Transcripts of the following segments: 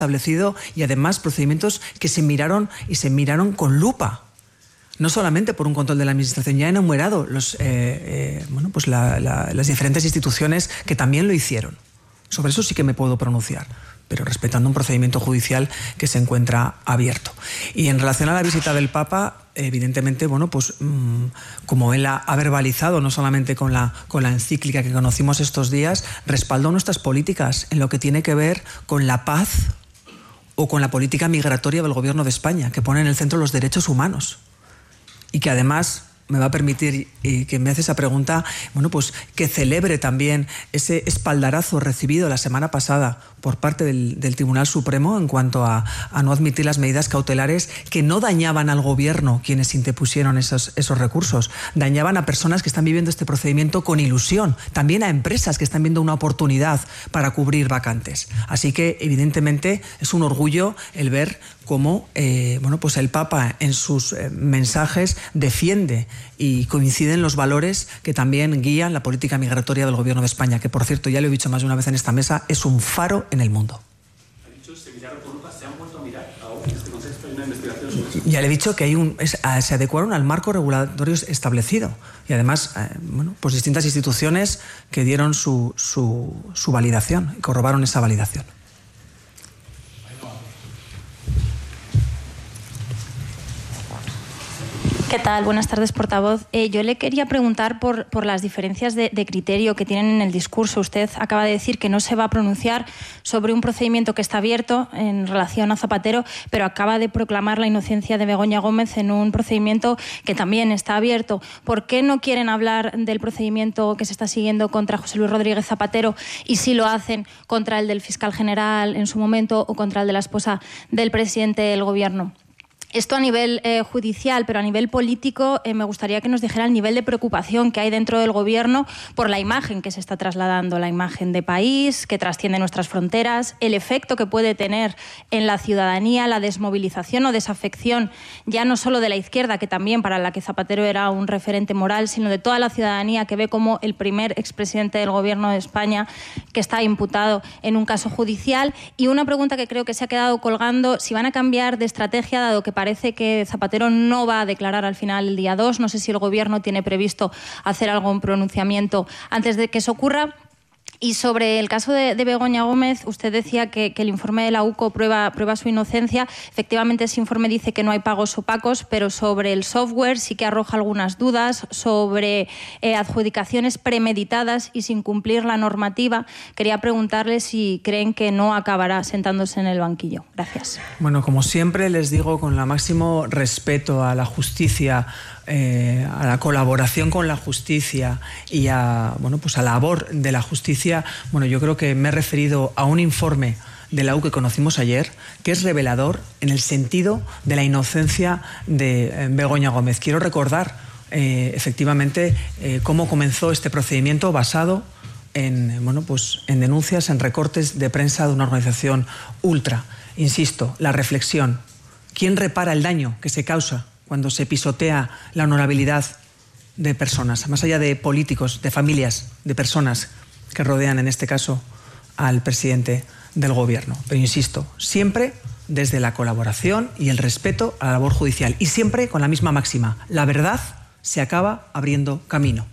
establecido y además procedimientos que se miraron con lupa. No solamente por un control de la Administración, ya he enumerado las diferentes instituciones que también lo hicieron. Sobre eso sí que me puedo pronunciar, pero respetando un procedimiento judicial que se encuentra abierto. Y en relación a la visita del Papa, evidentemente, como él ha verbalizado, no solamente con la encíclica que conocimos estos días, respaldó nuestras políticas en lo que tiene que ver con la paz o con la política migratoria del Gobierno de España, que pone en el centro los derechos humanos. Y que además me va a permitir, que me hace esa pregunta, que celebre también ese espaldarazo recibido la semana pasada por parte del Tribunal Supremo en cuanto a no admitir las medidas cautelares que no dañaban al Gobierno quienes interpusieron esos recursos, dañaban a personas que están viviendo este procedimiento con ilusión, también a empresas que están viendo una oportunidad para cubrir vacantes. Así que, evidentemente, es un orgullo el ver cómo el Papa en sus mensajes defiende y coinciden los valores que también guían la política migratoria del Gobierno de España, que, por cierto, ya lo he dicho más de una vez en esta mesa, es un faro en el mundo. ¿Ha dicho se miraron por lupa? ¿Se han vuelto a mirar ahora en este contexto? ¿Hay una investigación sobre eso? Ya le he dicho que se adecuaron al marco regulatorio establecido y además distintas instituciones que dieron su validación y corroboraron esa validación. ¿Qué tal? Buenas tardes, portavoz. Yo le quería preguntar por las diferencias de criterio que tienen en el discurso. Usted acaba de decir que no se va a pronunciar sobre un procedimiento que está abierto en relación a Zapatero, pero acaba de proclamar la inocencia de Begoña Gómez en un procedimiento que también está abierto. ¿Por qué no quieren hablar del procedimiento que se está siguiendo contra José Luis Rodríguez Zapatero y sí lo hacen contra el del fiscal general en su momento o contra el de la esposa del presidente del Gobierno? Esto a nivel judicial, pero a nivel político me gustaría que nos dijera el nivel de preocupación que hay dentro del Gobierno por la imagen que se está trasladando, la imagen de país que trasciende nuestras fronteras, el efecto que puede tener en la ciudadanía, la desmovilización o desafección, ya no solo de la izquierda, que también para la que Zapatero era un referente moral, sino de toda la ciudadanía que ve como el primer expresidente del Gobierno de España que está imputado en un caso judicial. Y una pregunta que creo que se ha quedado colgando, si van a cambiar de estrategia, dado que parece que Zapatero no va a declarar al final el día 2. No sé si el Gobierno tiene previsto hacer algún pronunciamiento antes de que eso ocurra. Y sobre el caso de Begoña Gómez, usted decía que el informe de la UCO prueba su inocencia. Efectivamente, ese informe dice que no hay pagos opacos, pero sobre el software sí que arroja algunas dudas sobre adjudicaciones premeditadas y sin cumplir la normativa. Quería preguntarle si creen que no acabará sentándose en el banquillo. Gracias. Bueno, como siempre les digo, con el máximo respeto a la justicia, a la colaboración con la justicia y a la labor de la justicia, yo creo que me he referido a un informe de la U que conocimos ayer, que es revelador en el sentido de la inocencia de Begoña Gómez. Quiero recordar efectivamente cómo comenzó este procedimiento basado en denuncias, en recortes de prensa de una organización ultra. Insisto, la reflexión. ¿Quién repara el daño que se causa cuando se pisotea la honorabilidad de personas, más allá de políticos, de familias, de personas que rodean, en este caso, al presidente del Gobierno? Pero insisto, siempre desde la colaboración y el respeto a la labor judicial y siempre con la misma máxima: la verdad se acaba abriendo camino.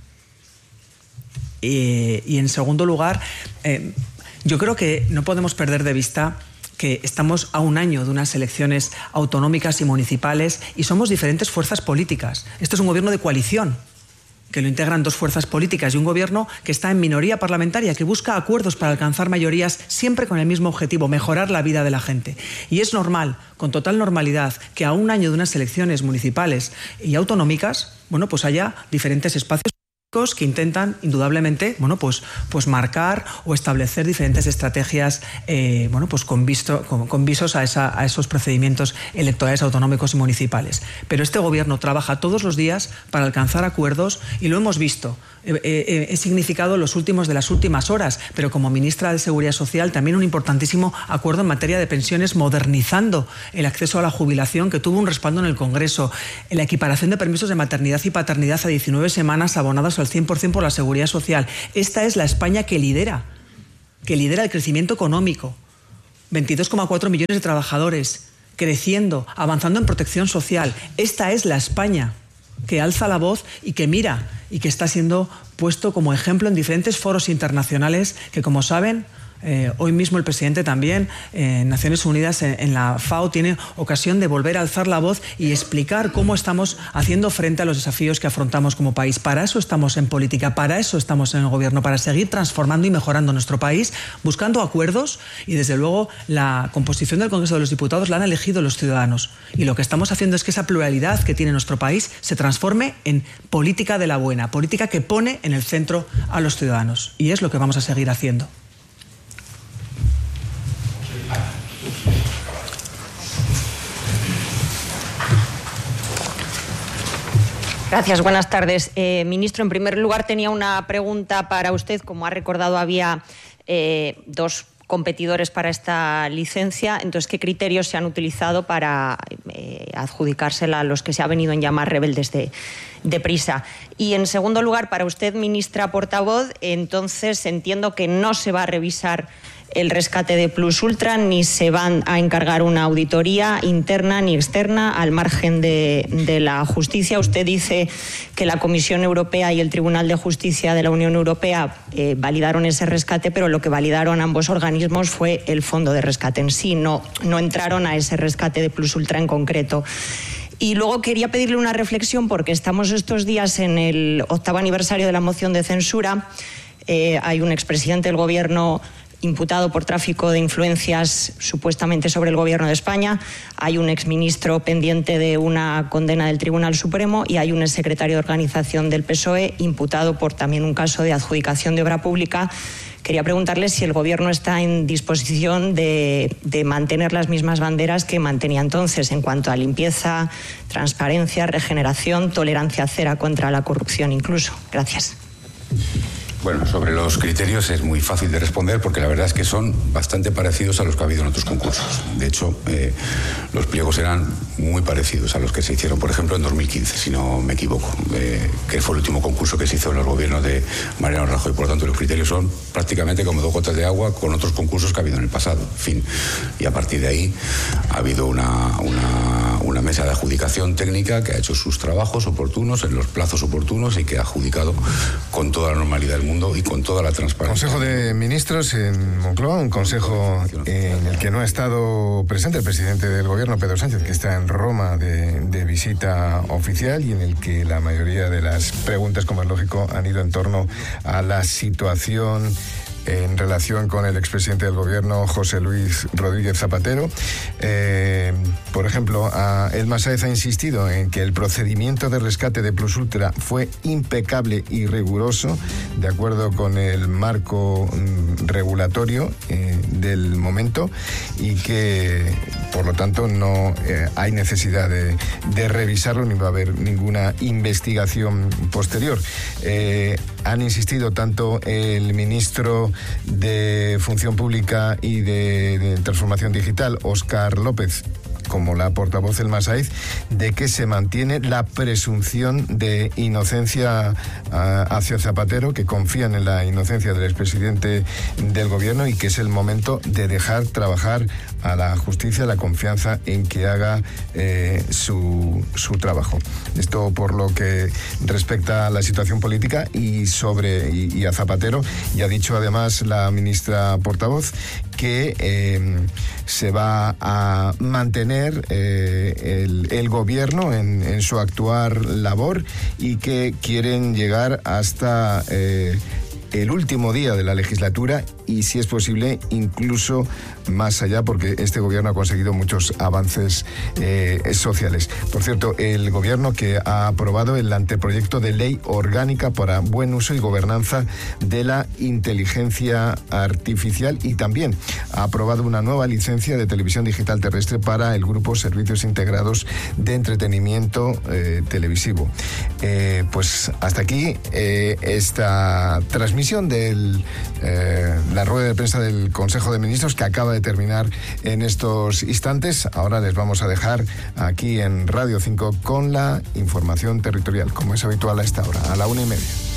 Y en segundo lugar, yo creo que no podemos perder de vista que estamos a un año de unas elecciones autonómicas y municipales y somos diferentes fuerzas políticas. Esto es un gobierno de coalición, que lo integran dos fuerzas políticas y un gobierno que está en minoría parlamentaria, que busca acuerdos para alcanzar mayorías siempre con el mismo objetivo: mejorar la vida de la gente. Y es normal, con total normalidad, que a un año de unas elecciones municipales y autonómicas, haya diferentes espacios que intentan indudablemente marcar o establecer diferentes estrategias con visos a esos procedimientos electorales autonómicos y municipales. Pero este gobierno trabaja todos los días para alcanzar acuerdos y lo hemos visto. He significado los últimos de las últimas horas, pero como ministra de Seguridad Social también un importantísimo acuerdo en materia de pensiones, modernizando el acceso a la jubilación, que tuvo un respaldo en el Congreso, la equiparación de permisos de maternidad y paternidad a 19 semanas abonados al 100% por la Seguridad Social. Esta es la España que lidera el crecimiento económico, 22,4 millones de trabajadores, creciendo, avanzando en protección social. Esta es la España que alza la voz y que mira y que está siendo puesto como ejemplo en diferentes foros internacionales que, como saben, hoy mismo el presidente también en Naciones Unidas, en la FAO, tiene ocasión de volver a alzar la voz y explicar cómo estamos haciendo frente a los desafíos que afrontamos como país. Para eso estamos en política, para eso estamos en el gobierno, para seguir transformando y mejorando nuestro país, buscando acuerdos, y desde luego la composición del Congreso de los Diputados la han elegido los ciudadanos. Y lo que estamos haciendo es que esa pluralidad que tiene nuestro país se transforme en política de la buena, política que pone en el centro a los ciudadanos. Y es lo que vamos a seguir haciendo. Gracias, buenas tardes. Ministro, en primer lugar tenía una pregunta para usted. Como ha recordado, había dos competidores para esta licencia. Entonces, ¿qué criterios se han utilizado para adjudicársela a los que se ha venido en llamar rebeldes de prisa? Y en segundo lugar, para usted, ministra portavoz, entonces entiendo que no se va a revisar el rescate de Plus Ultra, ni se van a encargar una auditoría interna ni externa al margen de la justicia. Usted dice que la Comisión Europea y el Tribunal de Justicia de la Unión Europea validaron ese rescate, pero lo que validaron ambos organismos fue el fondo de rescate en sí, no entraron a ese rescate de Plus Ultra en concreto. Y luego quería pedirle una reflexión, porque estamos estos días en el 8º aniversario de la moción de censura. Hay un expresidente del Gobierno imputado por tráfico de influencias supuestamente sobre el Gobierno de España, hay un exministro pendiente de una condena del Tribunal Supremo y hay un exsecretario de organización del PSOE imputado por también un caso de adjudicación de obra pública. Quería preguntarle si el Gobierno está en disposición de mantener las mismas banderas que mantenía entonces en cuanto a limpieza, transparencia, regeneración, tolerancia cero contra la corrupción incluso. Gracias. Bueno, sobre los criterios es muy fácil de responder, porque la verdad es que son bastante parecidos a los que ha habido en otros concursos. De hecho, los pliegos eran muy parecidos a los que se hicieron, por ejemplo, en 2015, si no me equivoco, que fue el último concurso que se hizo en los gobiernos de Mariano Rajoy. Por lo tanto, los criterios son prácticamente como dos gotas de agua con otros concursos que ha habido en el pasado. En fin, y a partir de ahí ha habido una mesa de adjudicación técnica que ha hecho sus trabajos oportunos en los plazos oportunos y que ha adjudicado con toda la normalidad del mundo y con toda la transparencia. Consejo de Ministros en Moncloa, un consejo en el que no ha estado presente el presidente del Gobierno, Pedro Sánchez, que está en Roma de visita oficial, y en el que la mayoría de las preguntas, como es lógico, han ido en torno a la situación en relación con el expresidente del Gobierno, José Luis Rodríguez Zapatero. Por ejemplo, Elma Sáez ha insistido en que el procedimiento de rescate de Plus Ultra fue impecable y riguroso, de acuerdo con el marco regulatorio del momento, y que, por lo tanto, no hay necesidad de revisarlo ni va a haber ninguna investigación posterior. Han insistido tanto el ministro de Función Pública y de Transformación Digital, Óscar López, como la portavoz Elma Sáez, de que se mantiene la presunción de inocencia hacia Zapatero, que confían en la inocencia del expresidente del Gobierno y que es el momento de dejar trabajar a la justicia, la confianza en que haga su trabajo. Esto por lo que respecta a la situación política y a Zapatero. Y ha dicho además la ministra portavoz que se va a mantener el Gobierno en su actuar labor, y que quieren llegar hasta el último día de la legislatura y, si es posible, incluso más allá, porque este Gobierno ha conseguido muchos avances sociales. Por cierto, el Gobierno que ha aprobado el anteproyecto de ley orgánica para buen uso y gobernanza de la inteligencia artificial, y también ha aprobado una nueva licencia de televisión digital terrestre para el Grupo Servicios Integrados de Entretenimiento Televisivo. Pues hasta aquí esta transmisión de la rueda de prensa del Consejo de Ministros, que acaba de terminar en estos instantes. Ahora les vamos a dejar aquí en Radio 5 con la información territorial, como es habitual a esta hora, a la 1:30.